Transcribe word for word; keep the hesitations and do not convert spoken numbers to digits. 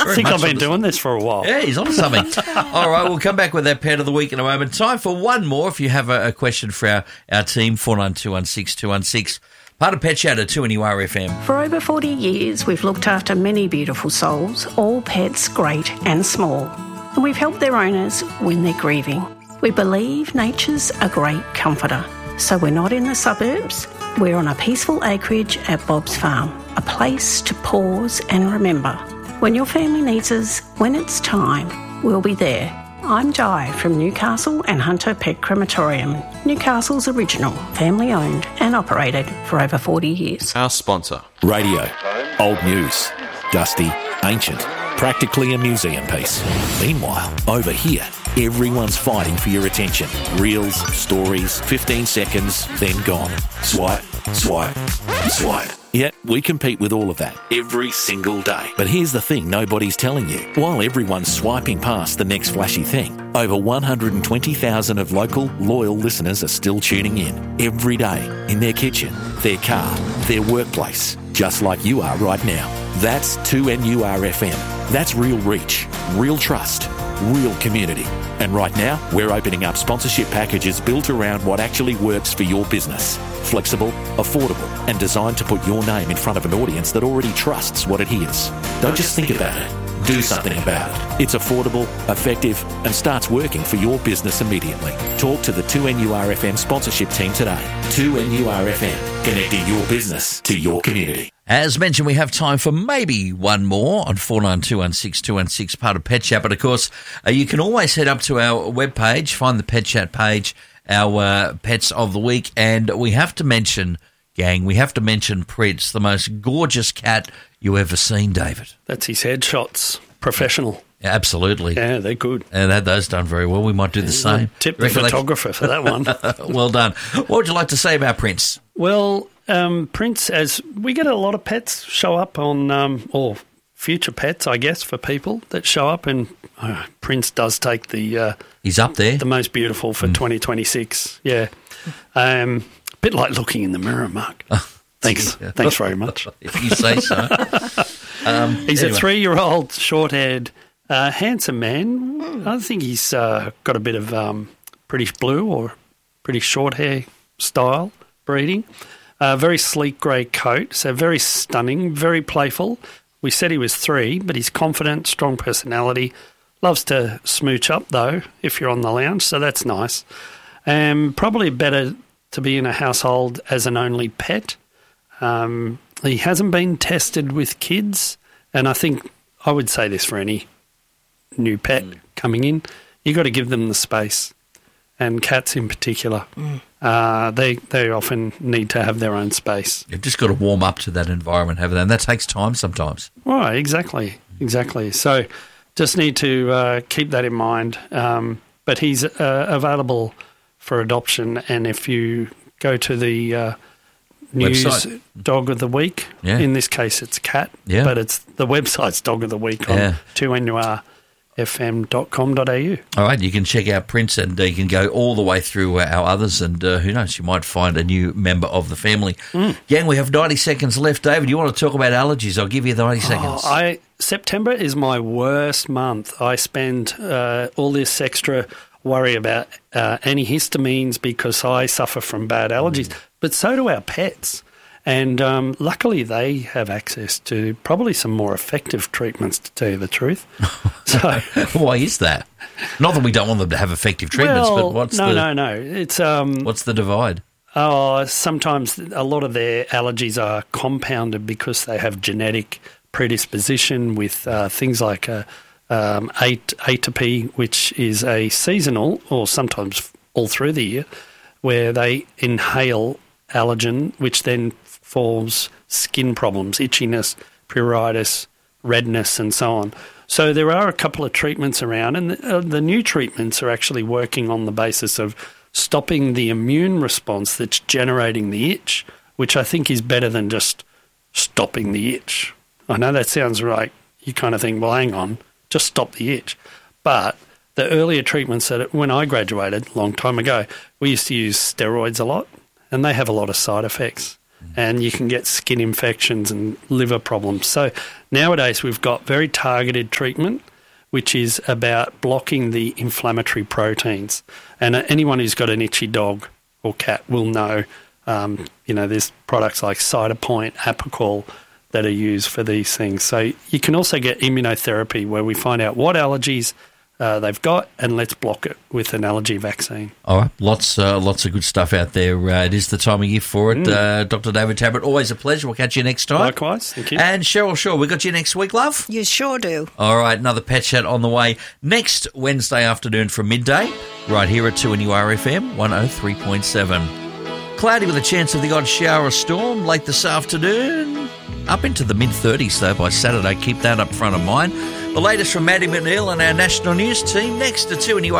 I think I've been doing this for a while. Yeah, he's on something. All right, we'll come back with that pet of the week in a moment. Time for one more. If you have a, a question for our, our team, four nine two one six two one six. Part of Pet Chat at two N U R F M. For over forty years, we've looked after many beautiful souls, all pets great and small. And we've helped their owners when they're grieving. We believe nature's a great comforter. So we're not in the suburbs. We're on a peaceful acreage at Bob's Farm, a place to pause and remember. When your family needs us, when it's time, we'll be there. I'm Jai from Newcastle and Hunter Pet Crematorium, Newcastle's original, family-owned and operated for over forty years. Our sponsor. Radio. Old news. Dusty. Ancient. Practically a museum piece. Meanwhile, over here, everyone's fighting for your attention. Reels, stories, fifteen seconds, then gone. Swipe, swipe, swipe. Yeah, we compete with all of that every single day. But here's the thing nobody's telling you. While everyone's swiping past the next flashy thing, over one hundred twenty thousand of local, loyal listeners are still tuning in every day in their kitchen, their car, their workplace, just like you are right now. That's two N U R F M. That's real reach, real trust, real community. And right now, we're opening up sponsorship packages built around what actually works for your business. Flexible, affordable, and designed to put your name in front of an audience that already trusts what it hears. Don't just think about it. Do something about it. It's affordable, effective, and starts working for your business immediately. Talk to the two N U R F M sponsorship team today. two N U R F M, connecting your business to your community. As mentioned, we have time for maybe one more on four nine two one six two one six, part of Pet Chat. But, of course, uh, you can always head up to our webpage, find the Pet Chat page, our uh, Pets of the Week. And we have to mention, gang, we have to mention Prince, the most gorgeous cat you ever seen, David. That's his headshots. Professional. Yeah, absolutely. Yeah, they're good. And had those done very well. We might do the yeah, same. Tip the photographer for that one. Well done. What would you like to say about Prince? Well, um, Prince, as we get a lot of pets show up on, um, or future pets, I guess, for people that show up, and uh, Prince does take the... Uh, He's up there. The most beautiful for mm. twenty twenty-six, yeah. Um, a bit like looking in the mirror, Mark. Thanks. Yeah. Thanks very much. If you say so. um, he's anyway. a three-year-old, short-haired, uh, handsome man. I think he's uh, got a bit of um, British blue or British short hair style breeding. Uh, very sleek grey coat, so very stunning, very playful. We said he was three, but he's confident, strong personality. Loves to smooch up, though, if you're on the lounge, so that's nice. Um, probably better to be in a household as an only pet. Um, he hasn't been tested with kids, and I think I would say this for any new pet mm. coming in. You got to give them the space, and cats in particular. Mm. Uh, they they often need to have their own space. You've just got to warm up to that environment, haven't they? And that takes time sometimes. Right, exactly, exactly. So just need to uh, keep that in mind. Um, but he's uh, available for adoption, and if you go to the uh, news website. Dog of the Week, yeah. in this case it's cat, yeah. but it's the website's Dog of the Week on yeah. two N U R F M dot com dot a u. All right, you can check out Prince, and uh, you can go all the way through uh, our others, and uh, who knows, you might find a new member of the family. Mm. Gang, we have ninety seconds left. David, you want to talk about allergies? I'll give you the ninety seconds. Oh, I September is my worst month. I spend uh, all this extra worry about uh, antihistamines because I suffer from bad allergies, mm. but so do our pets. And um, luckily they have access to probably some more effective treatments, to tell you the truth. So, why is that? Not that we don't want them to have effective treatments, well, but what's no, the... No, no, no. It's, um, what's the divide? Oh, sometimes a lot of their allergies are compounded because they have genetic predisposition with uh, things like a, um, at- atopy, which is a seasonal or sometimes all through the year, where they inhale allergen, which then forms skin problems, itchiness, pruritus, redness, and so on. So there are a couple of treatments around, and the, uh, the new treatments are actually working on the basis of stopping the immune response that's generating the itch, which I think is better than just stopping the itch. I know that sounds right. You kind of think, well, hang on, just stop the itch. But the earlier treatments that when I graduated a long time ago, we used to use steroids a lot, and they have a lot of side effects. and you can get skin infections and liver problems. So nowadays we've got very targeted treatment, which is about blocking the inflammatory proteins. And uh, anyone who's got an itchy dog or cat will know, um, you know, there's products like Cytopoint, Apoquel that are used for these things. So you can also get immunotherapy where we find out what allergies uh, they've got and let's block it with an allergy vaccine. All right, lots uh, lots of good stuff out there. Uh, it is the time of year for it. Mm. Uh, Doctor David Tabrett, always a pleasure. We'll catch you next time. Likewise, thank you. And Cheryl Shaw, we got you next week, love? You sure do. All right, another Pet Chat on the way next Wednesday afternoon from midday, right here at two N U R F M one oh three point seven. Cloudy with a chance of the odd shower or storm late this afternoon. Up into the mid-thirties, though, by Saturday. Keep that up front of mind. The latest from Maddie McNeil and our national news team next to two N U R F M.